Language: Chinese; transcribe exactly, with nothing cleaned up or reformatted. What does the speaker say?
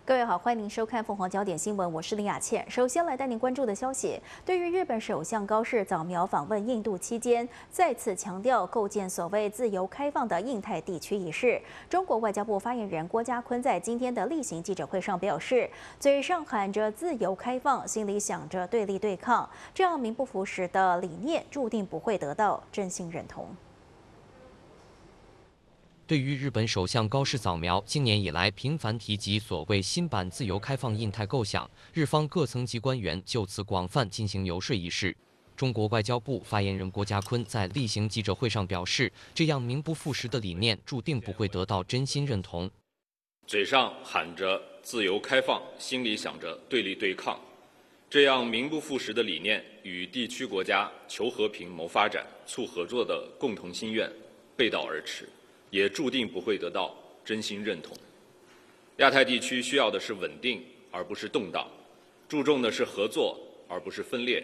各位好，欢迎您收看凤凰焦点新闻，我是林雅倩。首先来带您关注的消息，对于日本首相高市早苗访问印度期间，再次强调构建所谓自由开放的印太地区一事，中国外交部发言人郭家坤在今天的例行记者会上表示，嘴上喊着自由开放，心里想着对立对抗，这样名不符实的理念，注定不会得到真心认同。 对于日本首相高市早苗今年以来频繁提及所谓新版自由开放印太构想，日方各层级官员就此广泛进行游说一事，中国外交部发言人郭家坤在例行记者会上表示，这样名不副实的理念注定不会得到真心认同。 嘴上喊着自由开放，心里想着对立对抗，这样名不副实的理念与地区国家求和平、谋发展、促合作的共同心愿背道而驰。 也注定不会得到真心认同。亚太地区需要的是稳定，而不是动荡；注重的是合作，而不是分裂；